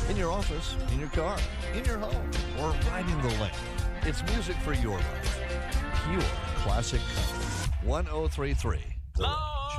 in your office, in your car, in your home, or riding the lake. It's music for your life. Pure classic country. 1033 The Range.